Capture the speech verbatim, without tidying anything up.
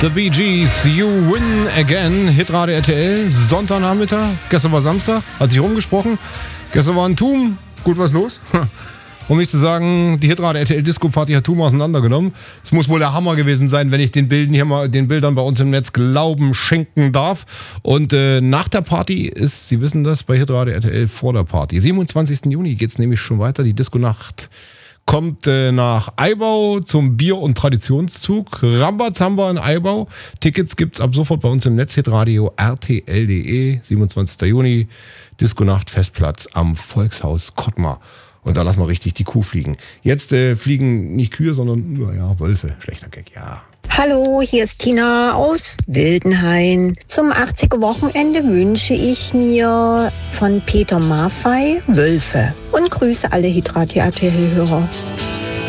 The Bee Gees, You Win Again, Hitradio R T L, Sonntagnachmittag, gestern war Samstag, hat sich rumgesprochen, gestern war ein Tum, gut, was los? Um nicht zu sagen, die Hitradio R T L Disco Party hat Tum auseinandergenommen. Es muss wohl der Hammer gewesen sein, wenn ich den Bildern hier mal, den Bildern bei uns im Netz Glauben schenken darf. Und äh, nach der Party ist, Sie wissen das, bei Hitradio R T L vor der Party. siebenundzwanzigsten Juni geht's nämlich schon weiter, die Disco-Nacht kommt äh, nach Eibau zum Bier- und Traditionszug. Rambazamba in Eibau. Tickets gibt's ab sofort bei uns im Netz, hitradio R T L punkt de. siebenundzwanzigsten Juni, Disco-Nacht, Festplatz am Volkshaus Kottmar. Und da lassen wir richtig die Kuh fliegen. Jetzt äh, fliegen nicht Kühe, sondern, naja, Wölfe. Schlechter Gag, ja. Hallo, hier ist Tina aus Wildenhain. Zum achtziger Wochenende wünsche ich mir von Peter Maffay Wölfe und grüße alle Hitradio R T L-Hörer.